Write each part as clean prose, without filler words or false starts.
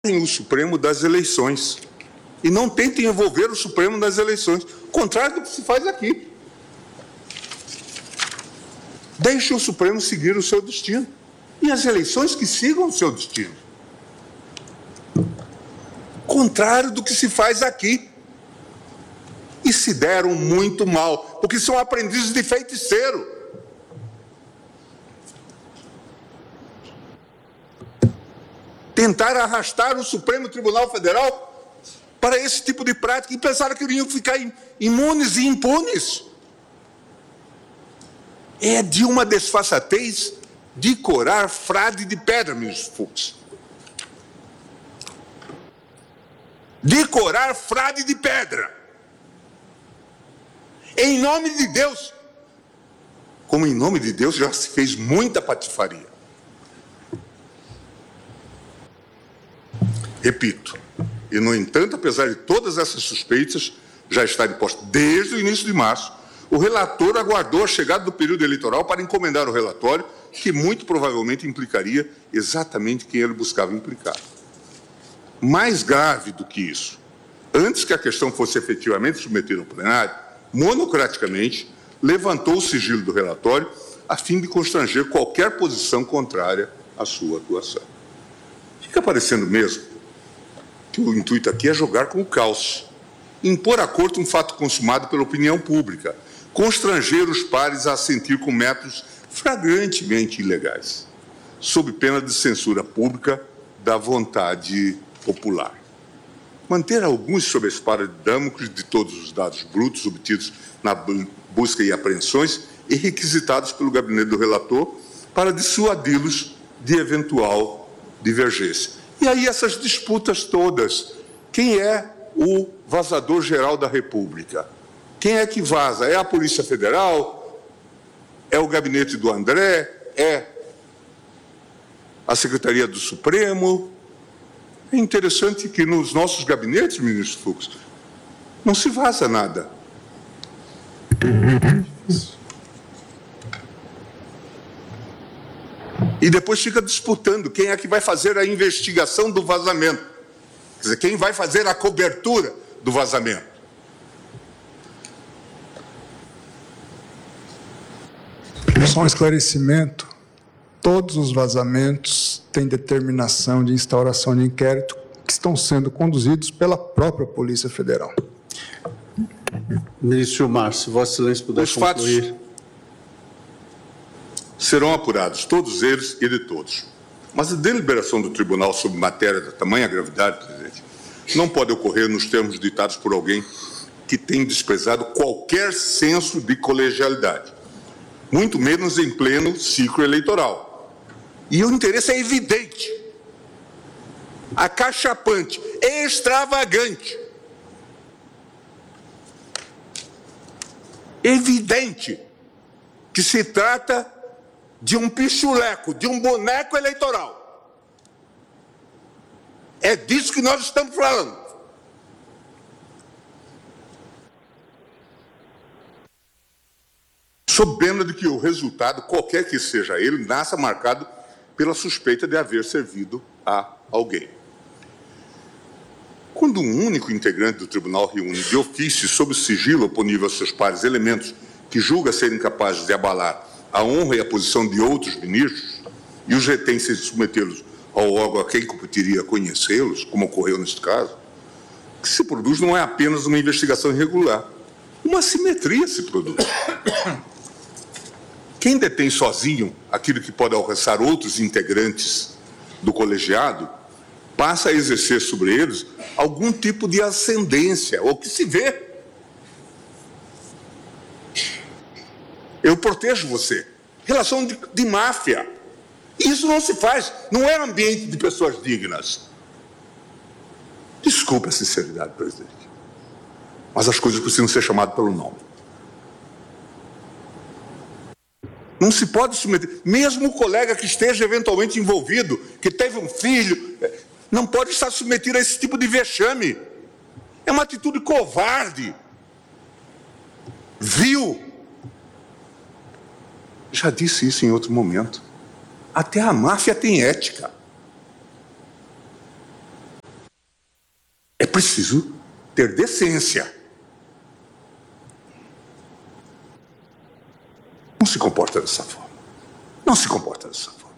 o Supremo das eleições e não tentem envolver o Supremo nas eleições, contrário do que se faz aqui. Deixe o Supremo seguir o seu destino e as eleições que sigam o seu destino. Contrário do que se faz aqui. E se deram muito mal, porque são aprendizes de feiticeiro. Tentaram arrastar o Supremo Tribunal Federal para esse tipo de prática e pensaram que iriam ficar imunes e impunes. É de uma desfaçatez de corar frade de pedra, ministro Fux. Decorar frade de pedra. Em nome de Deus. Como em nome de Deus já se fez muita patifaria. Repito, e no entanto, apesar de todas essas suspeitas já estarem postas desde o início de março, o relator aguardou a chegada do período eleitoral para encomendar o relatório, que muito provavelmente implicaria exatamente quem ele buscava implicar. Mais grave do que isso, antes que a questão fosse efetivamente submetida ao plenário, monocraticamente levantou o sigilo do relatório a fim de constranger qualquer posição contrária à sua atuação. Fica parecendo mesmo que o intuito aqui é jogar com o caos, impor à corte um fato consumado pela opinião pública, constranger os pares a assentir com métodos flagrantemente ilegais, sob pena de censura pública da vontade popular. Manter alguns sob a espada de Damocles de todos os dados brutos obtidos na busca e apreensões e requisitados pelo gabinete do relator para dissuadi-los de eventual divergência. E aí essas disputas todas. Quem é o vazador geral da República? Quem é que vaza? É a Polícia Federal? É o gabinete do André? É a Secretaria do Supremo? É interessante que nos nossos gabinetes, ministro Fux, não se vaza nada. E depois fica disputando quem é que vai fazer a investigação do vazamento. Quer dizer, quem vai fazer a cobertura do vazamento. Só um esclarecimento. Todos os vazamentos têm determinação de instauração de inquérito que estão sendo conduzidos pela própria Polícia Federal. Ministro Gilmar, se Vossa Excelência puder concluir. Fatos serão apurados, todos eles e de todos. Mas a deliberação do tribunal sobre matéria da tamanha gravidade, presidente, não pode ocorrer nos termos ditados por alguém que tem desprezado qualquer senso de colegialidade, muito menos em pleno ciclo eleitoral. E o interesse é evidente, acachapante, extravagante. Evidente que se trata de um pichuleco, de um boneco eleitoral. É disso que nós estamos falando. Sob pena de que o resultado, qualquer que seja ele, nasça marcado pela suspeita de haver servido a alguém. Quando um único integrante do tribunal reúne de ofício sob sigilo oponível aos seus pares elementos que julga serem capazes de abalar a honra e a posição de outros ministros e os retém sem submetê-los ao órgão a quem competiria conhecê-los, como ocorreu neste caso, o que se produz não é apenas uma investigação irregular, uma assimetria se produz. Quem detém sozinho aquilo que pode alcançar outros integrantes do colegiado passa a exercer sobre eles algum tipo de ascendência, ou que se vê. Eu protejo você. Relação de máfia. Isso não se faz. Não é ambiente de pessoas dignas. Desculpe a sinceridade, presidente. Mas as coisas precisam ser chamadas pelo nome. Não se pode submeter. Mesmo o colega que esteja eventualmente envolvido, que teve um filho, não pode estar submetido a esse tipo de vexame. É uma atitude covarde. Vil. Já disse isso em outro momento. Até a máfia tem ética. preciso ter decência. Não se comporta dessa forma. Não se comporta dessa forma.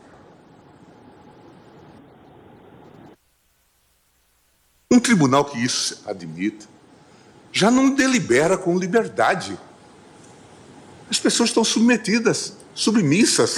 Um tribunal que isso admita já não delibera com liberdade. As pessoas estão submetidas, submissas,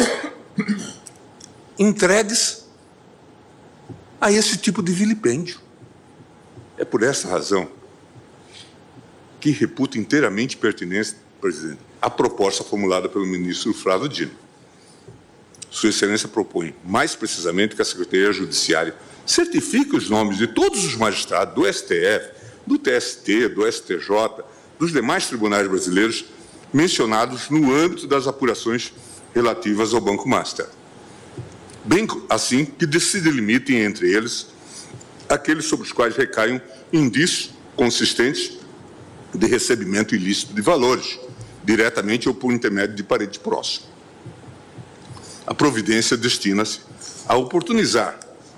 entregues a esse tipo de vilipêndio. É por essa razão que reputo inteiramente pertinente, presidente, a proposta formulada pelo ministro Flávio Dino. Sua Excelência propõe, mais precisamente, que a Secretaria Judiciária certifique os nomes de todos os magistrados do STF, do TST, do STJ, dos demais tribunais brasileiros mencionados no âmbito das apurações relativas ao Banco Master. Bem assim que se delimitem entre eles aqueles sobre os quais recaiam indícios consistentes de recebimento ilícito de valores, diretamente ou por intermédio de parente próximo. A providência destina-se a oportunizar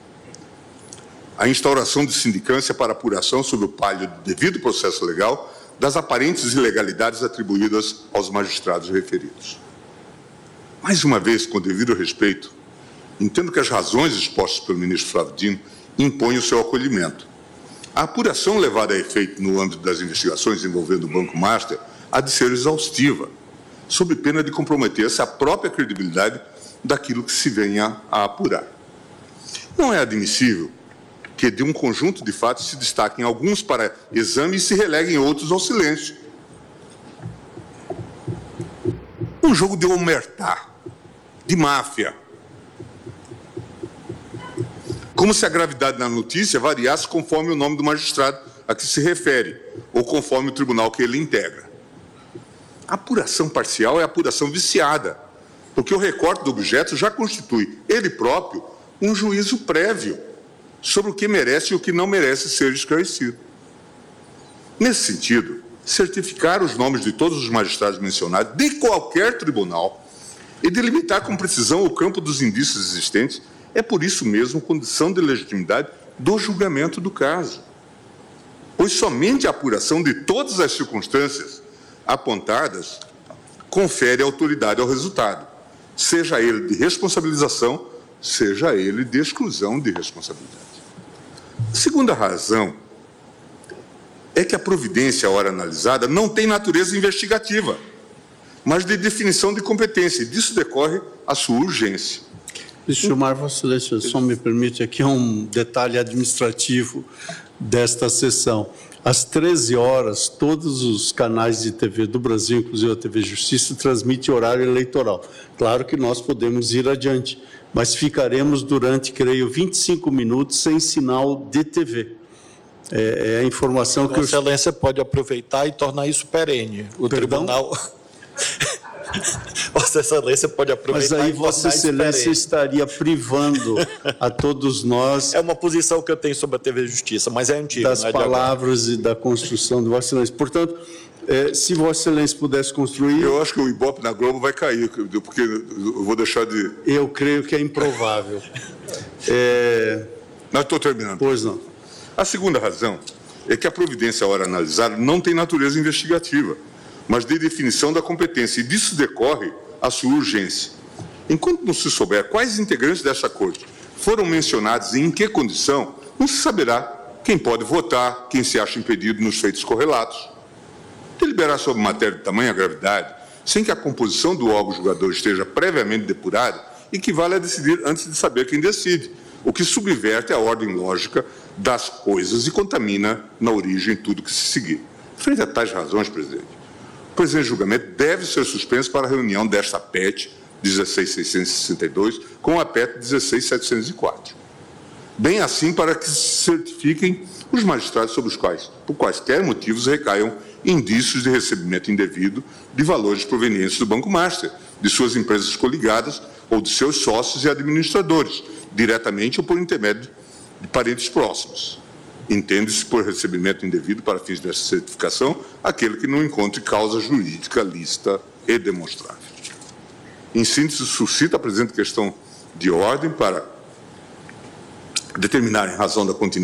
a instauração de sindicância para apuração sob o palio do devido processo legal das aparentes ilegalidades atribuídas aos magistrados referidos. Mais uma vez, com devido respeito, entendo que as razões expostas pelo ministro Flávio Dino impõem o seu acolhimento. A apuração levada a efeito no âmbito das investigações envolvendo o Banco Master há de ser exaustiva, sob pena de comprometer-se a própria credibilidade daquilo que se venha a apurar. Não é admissível que de um conjunto de fatos se destaquem alguns para exame e se releguem outros ao silêncio. Um jogo de omertá, de máfia. Como se a gravidade da notícia variasse conforme o nome do magistrado a que se refere, ou conforme o tribunal que ele integra. A apuração parcial é a apuração viciada, porque o recorte do objeto já constitui, ele próprio, um juízo prévio sobre o que merece e o que não merece ser esclarecido. Nesse sentido, certificar os nomes de todos os magistrados mencionados de qualquer tribunal e delimitar com precisão o campo dos indícios existentes é, por isso mesmo, condição de legitimidade do julgamento do caso, pois somente a apuração de todas as circunstâncias apontadas confere autoridade ao resultado, seja ele de responsabilização, seja ele de exclusão de responsabilidade. A segunda razão é que a providência, à hora analisada, não tem natureza investigativa, mas de definição de competência, e disso decorre a sua urgência. Deixa eu chamar, Vossa Excelência, só me permite aqui um detalhe administrativo desta sessão. Às 13 horas, todos os canais de TV do Brasil, inclusive a TV Justiça, transmitem horário eleitoral. Claro que nós podemos ir adiante, mas ficaremos durante, creio, 25 minutos sem sinal de TV. É a informação que... Vossa Excelência pode aproveitar e tornar isso perene. O Tribunal... Vossa Excelência pode aproveitar. Mas aí Vossa Excelência estaria privando a todos nós... É uma posição que eu tenho sobre a TV Justiça, mas é antiga. Das palavras e da construção de Vossa Excelência. Portanto, se Vossa Excelência pudesse construir... Eu acho que o Ibope na Globo vai cair, porque eu vou deixar de... Eu creio que é improvável. Mas estou terminando. Pois não. A segunda razão é que a providência, à hora analisada, não tem natureza investigativa, mas de definição da competência, e disso decorre a sua urgência. Enquanto não se souber quais integrantes dessa Corte foram mencionados e em que condição, não se saberá quem pode votar, quem se acha impedido nos feitos correlatos. Deliberar sobre matéria de tamanha gravidade, sem que a composição do órgão julgador esteja previamente depurada, equivale a decidir antes de saber quem decide, o que subverte a ordem lógica das coisas e contamina na origem tudo que se seguir. Frente a tais razões, presidente, o presente julgamento deve ser suspenso para a reunião desta PET 16.662 com a PET 16.704. Bem assim para que se certifiquem os magistrados sobre os quais, por quaisquer motivos, recaiam indícios de recebimento indevido de valores provenientes do Banco Master, de suas empresas coligadas ou de seus sócios e administradores, diretamente ou por intermédio de parentes próximos. Entende-se por recebimento indevido para fins dessa certificação aquele que não encontre causa jurídica lícita e demonstrável. Em síntese, suscita a presente questão de ordem para determinar, em razão da continuidade